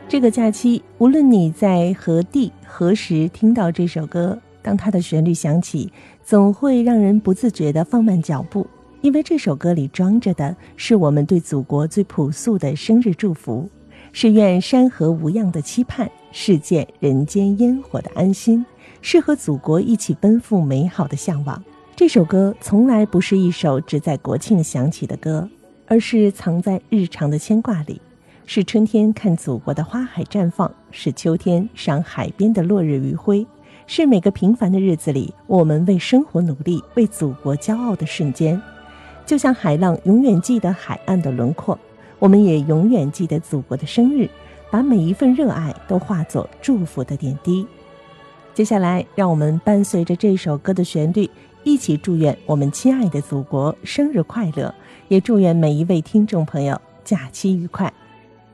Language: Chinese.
这个假期，无论你在何地何时听到这首歌，当它的旋律响起，总会让人不自觉地放慢脚步，因为这首歌里装着的是我们对祖国最朴素的生日祝福，是愿山河无恙的期盼，是见人间烟火的安心，是和祖国一起奔赴美好的向往。这首歌从来不是一首只在国庆响起的歌，而是藏在日常的牵挂里，是春天看祖国的花海绽放，是秋天赏海边的落日余晖，是每个平凡的日子里我们为生活努力，为祖国骄傲的瞬间。就像海浪永远记得海岸的轮廓，我们也永远记得祖国的生日，把每一份热爱都化作祝福的点滴。接下来让我们伴随着这首歌的旋律，一起祝愿我们亲爱的祖国生日快乐，也祝愿每一位听众朋友假期愉快。